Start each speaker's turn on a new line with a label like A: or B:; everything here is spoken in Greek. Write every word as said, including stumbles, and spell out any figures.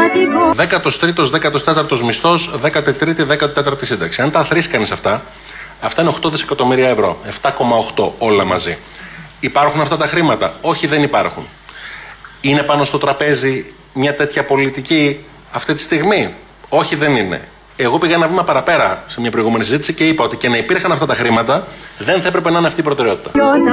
A: δέκατος τρίτος, δέκατος τέταρτος μισθός, δέκατη τρίτη, δέκατη τέταρτη σύνταξη. Αν τα αθροίσει κανείς αυτά, αυτά είναι οκτώ δισεκατομμύρια ευρώ. επτά κόμμα οκτώ όλα μαζί. Υπάρχουν αυτά τα χρήματα? Όχι, δεν υπάρχουν. Είναι πάνω στο τραπέζι μια τέτοια πολιτική αυτή τη στιγμή? Όχι, δεν είναι. Εγώ πήγα ένα βήμα παραπέρα σε μια προηγούμενη συζήτηση και είπα ότι και να υπήρχαν αυτά τα χρήματα, δεν θα έπρεπε να είναι αυτή η προτεραιότητα.